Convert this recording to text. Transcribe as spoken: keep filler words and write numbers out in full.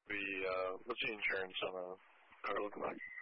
the, uh, what's the insurance on a car looking like?